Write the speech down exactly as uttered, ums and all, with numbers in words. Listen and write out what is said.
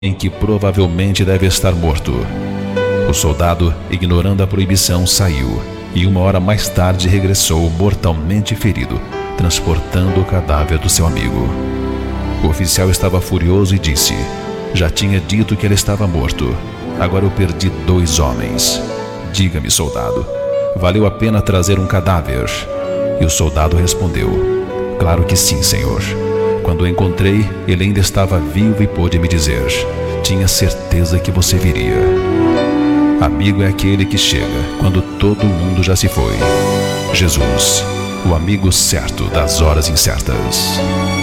em que provavelmente deve estar morto. O soldado, ignorando a proibição, saiu e uma hora mais tarde regressou mortalmente ferido, transportando o cadáver do seu amigo. O oficial estava furioso e disse: já tinha dito que ele estava morto. Agora eu perdi dois homens. Diga-me, soldado, valeu a pena trazer um cadáver? E o soldado respondeu: claro que sim, senhor. Quando o encontrei, ele ainda estava vivo e pôde me dizer: tinha certeza que você viria. Amigo é aquele que chega quando todo mundo já se foi. Jesus, o amigo certo das horas incertas.